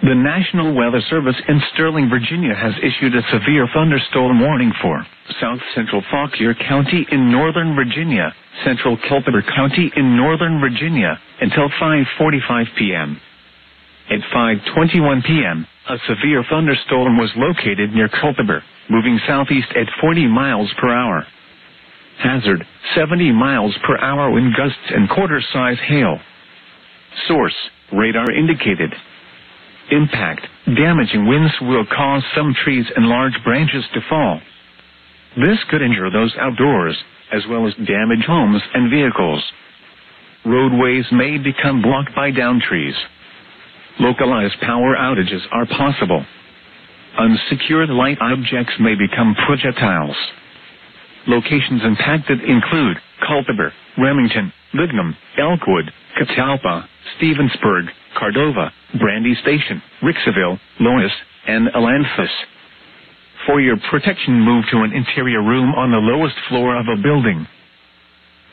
The National Weather Service in Sterling, Virginia has issued a severe thunderstorm warning for South Central Fauquier County in northern Virginia, Central Culpeper County in northern Virginia, until 5:45 p.m. At 5:21 p.m., a severe thunderstorm was located near Culpeper, moving southeast at 40 miles per hour. Hazard, 70 miles per hour wind gusts and quarter-size hail. Source, radar indicated. Impact, damaging winds will cause some trees and large branches to fall. This could injure those outdoors, as well as damage homes and vehicles. Roadways may become blocked by downed trees. Localized power outages are possible. Unsecured light objects may become projectiles. Locations impacted include Culpeper, Remington, Lignum, Elkwood, Catalpa, Stevensburg, Cordova, Brandy Station, Ricksville, Lois, and Alanthus. For your protection, move to an interior room on the lowest floor of a building.